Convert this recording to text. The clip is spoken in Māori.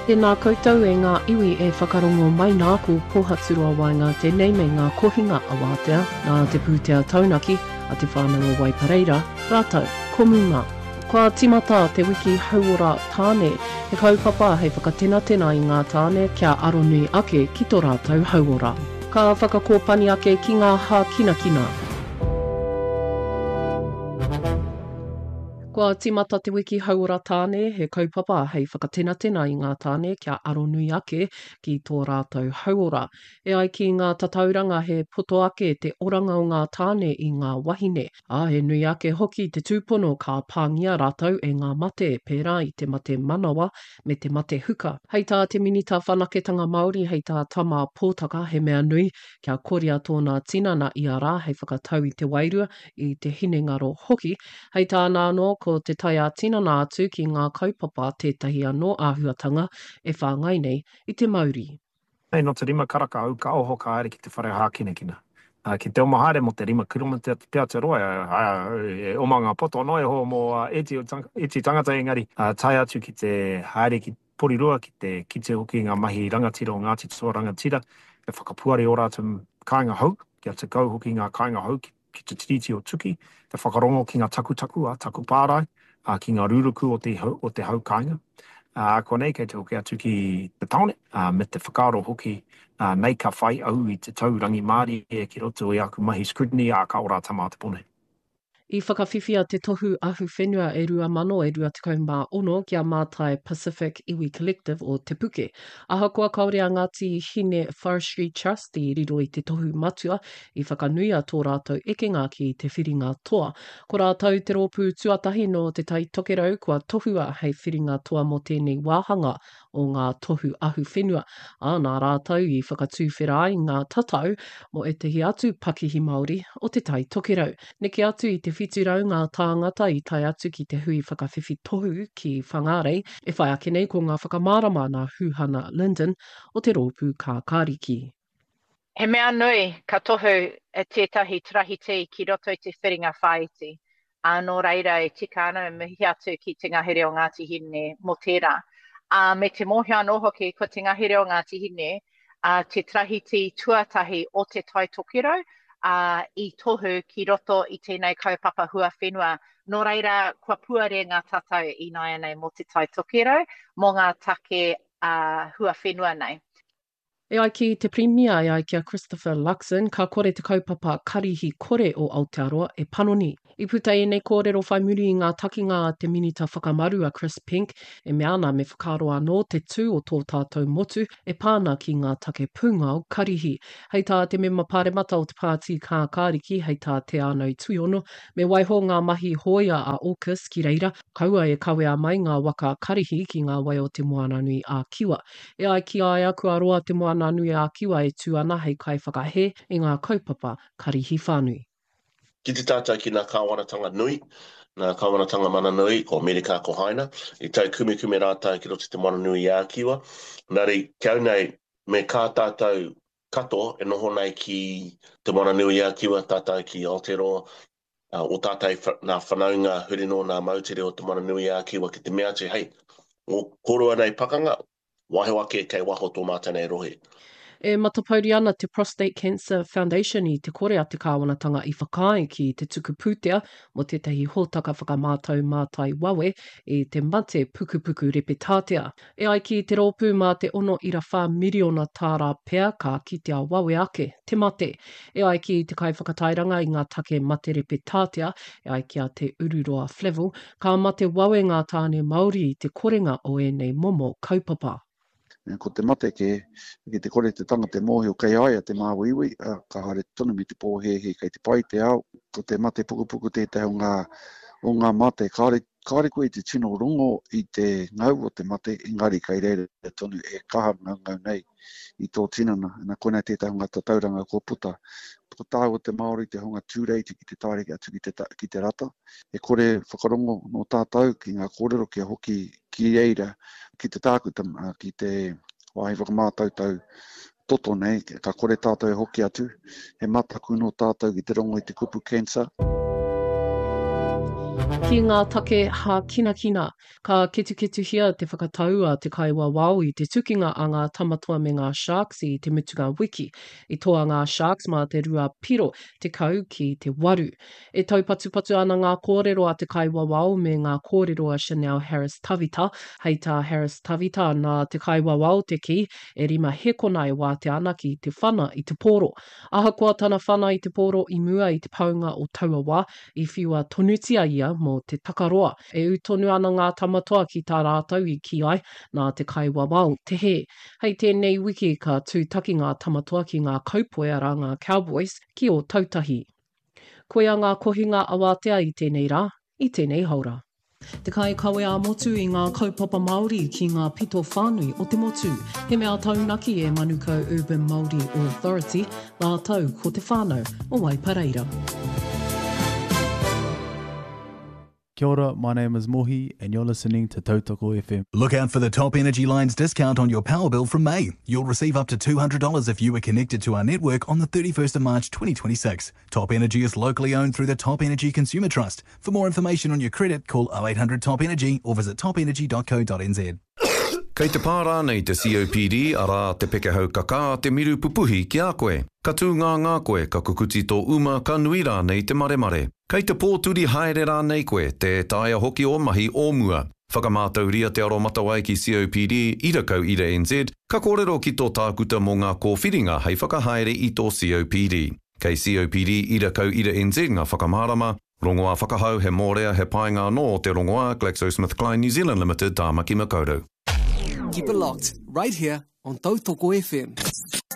Tēnā koutou e ngā iwi e whakarongo mai nā ku pōhaturua wainga tēnei me ngā kohinga a wātea, nā te pūtea taunaki a te whānau o Waipareira. Rātou, komuma. Kua timata te wiki hauora tāne, he kaupapa hei whakatena i ngā tāne kia aronui ake ki tō rātou hauora. Ka whakakōpani ake ki ngā hā kinakina. Kua timata te wiki hauora tāne, he kaupapa hei whakatena i ngā tāne kia aronui ake ki tō rātou hauora. E ai ki ngā tatauranga he poto ake te oranga o ngā tāne i ngā wahine. He nui ake hoki te tūpono ka pāngia rātou e ngā mate pērā i te mate manawa me te mate huka. Hei tā te minita whanaketanga Māori, hei tā tama pōtaka he mea nui kia korea tōna tinana i a rā hei whakatau i te wairua i te hinengaro hoki. Hei tā nāno ko te taia tinana atu ki ngā kaupapa tētahi anō āhuatanga e whāngai nei i te Māori. Hei no te rima karaka au ka oho ka aere ki te whare hākinekina. Ki te omahare mo te rima kilometer te Aotearoa, e omanga poto noe ho mo eti tangata engari. Tai atu ki te haere ki Porirua, ki te kite hoki ngā mahi rangatira o Ngāti Toa Rangatira, e whakapuare o rātou kāinga hau, kia te kau hoki ngā kāinga hau ki te tiriti o tuki, te whakarongo ki ngā takutaku, taku pārai, ki ngā ruruku o te hau kāinga. Ko nei kei te hoki atu ki te taone, me te whakaaro hoki nei ka whai au i te taurangi Māori e ki roto i aku mahi scrutiny a ka ora tama te pone. I whakawhiwhia te tohu ahu whenua e rua mano e rua tekau mā ono kia mātai Pacific Iwi Collective o Te Puke. Ahakoa kaore a Ngāti Hine Forestry Trust i riro i te tohu matua i whakanuia tō rātou ekenga ki te whiringa toa. Ko rātou te rōpū tuatahi no te tai tokerau kua tohua hei whiringa toa mo tēnei wāhanga o ngā tohu ahu whenua. Nā rātou i whakatūwhera i ngā tatau mo e tehi atu Pakihi Māori o te tai tokerau. Neke atu i te whiturau ngā tāngata i tai atu ki te hui whakawhiwhi tohu ki Whangarei, e whai ake nei ko ngā whakamārama nā Hūhana Linden o te rōpū kā Kāriki. He mea nui ka tohu e tētahi trahite ki roto i te whiringa whaiti. Nō reira e tika ana me mihi atu ki te ngahere o Ngāti Hine mo tērā. Me te mohi anō hoki ko te ngahere o Ngāti Hine, te trahite tuatahi o te tai tokerau, i tohu ki roto i tēnei kaupapa hua whenua. Nō reira, kua puare ngā tatau i nai nei mo te tai tokerau, mo ngā take hua whenua nei. E ai ki te primia e ai kia Christopher Luxon, ka kore te kaupapa karihi kore o Aotearoa e panoni. I puta e nei kōrero whai muri i ngā takinga a te minita whakamaru a Chris Pink, e mea ana me whakaro anō te tū o tō tātou motu e pāna ki ngā take pūnga o karihi. Hei tā te mema pāremata o te pāti kā Kāriki, hei tā te ānau tuiono, me waiho ngā mahi hoia a AUKUS ki reira, kaua e kawea mai ngā waka karihi ki ngā wai o te Moananui a Kiwa. E ai ki ai aku aroa te Moananui a Kiwa e tū ana hei kai whakahe i ngā kaupapa karihi whānui. Ki te tātou ki ngā kāwanatanga nui, ngā kāwanatanga mana nui, ko Amerika ko Haina, i tau kume rātou ki roto te Moananui a Kiwa. Nari, kau nei, me kā tātou kato e noho nei ki te Moananui a Kiwa, tātou ki Aotearoa, o tātou nā whanaunga hurino nā mautere o te Moananui a Kiwa ki te mea te, hei, o koroa nei pakanga, wahe wake kei waho tō mātai nei rohe. E matapauri ana te Prostate Cancer Foundation i te kore a te kāwanatanga i whakai ki te tuku pūtea mo tētahi hōtaka whakamātau mātai wawe e te mate pukupuku repetātea. E ai ki te rōpū mā te 1.4 miriona tāra pea ka kitea wawe ake, te mate. E ai ki te kai whakatairanga i ngā take mate repetātea, e ai ki a te Ururoa Flevel, ka mate wawe ngā tāne Māori i te korenga o e nei momo kaupapa. Ko te mate ki te kore te tanga te mōhio kei aia te māwiwi, ka hare tonu mi te pōhehe kei te pai te au, ko te mate pukupuku tētahi o ngā mate, kāre koe te tino rongo i te ngau o te mate, engari kei reire tonu e kaha ngau nei i tō tinana, na kone tētahi o ngā tatauranga ko puta. Ko tāu o te Māori te honga tūreiti ki te taureki atu ki te rata, e kore whakarongo no tātou ki ngā kōrero kia hoki ki eira, ki te tākuta, ki te wahi whakamātautau toto nei, ka kore tātou e hoki atu, he mataku no tātou ki te rongo i te kupu cancer. Ki ngā take hā kina, ka ketu hia te whakataua te kaiwa wau I te tukinga a ngā tamatua me ngā sharks I te mutunga wiki. I toa ngā sharks mā te rua piro te kau ki te waru. E tau patu ana ngā kōrero a te kaiwa wau me ngā kōrero a Chanel Harris Tavita. Hei tā Harris Tavita nā te kaiwa wau te ki, e rima he konai wā te ana ki te whana I te pōro. Ahakoa tana whana I te pōro I mua I te paunga o Tauawa I whiua tonutia ia mō te takaroa. E utonu ana ngā tamatoa ki tā rātou I ki ai nā te kaiwa wau te he. Hei tēnei wiki ka tūtaki ngā tamatoa ki ngā kaupoe ara ngā cowboys ki o tautahi. Koe a ngā kohinga awatea I tēnei rā, I tēnei haura. Te kai kawe a motu I ngā kaupapa Māori ki ngā pito whānui o te motu. He mea taunaki e Manukau Urban Māori Authority, nā tau ko te whānau o Waipareira. Kia ora, my name is Mohi, and you're listening to Tautoko FM. Look out for the Top Energy Line's discount on your power bill from May. You'll receive up to $200 if you were connected to our network on the 31st of March 2026. Top Energy is locally owned through the Top Energy Consumer Trust. For more information on your credit, call 0800 Top Energy or visit topenergy.co.nz. Kei te pārā nei te COPD ara te pekehau kaka te miru pupuhi ki a koe. Ka tū ngā koe ka kukuti tō uma ka nui rā nei te maremare. Kei te pōturi haere rā nei koe te taia hoki o mahi o mua. Whakamātauria te aro matawai ki COPD irakau ira NZ, ka kōrero ki tō tākuta mō ngā kōwhiringa hei whakahaere I tō COPD. Kei COPD irakau ira NZ ngā whakamārama, rongoā whakahau he mōrea he painga no te rongoā GlaxoSmithKline New Zealand Limited tāmaki makaurau. Keep it locked, right here on Tautoko FM.